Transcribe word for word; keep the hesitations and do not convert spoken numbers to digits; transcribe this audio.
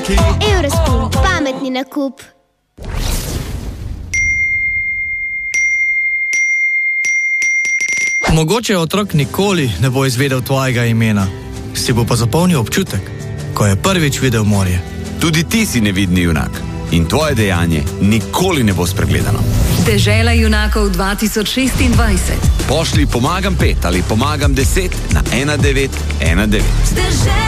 Eurospin, pametni nakup. Mogoče otrok nikoli ne bo izvedel tvojega imena, si bo pa zapomnil občutek, ko je prvič videl morje. Tudi ti si nevidni junak in tvoje dejanje nikoli ne bo spregledano. Dežela junakov dva tisoč šestindvajset. Pošli pomagam pet ali pomagam deset na ena devet ena devet.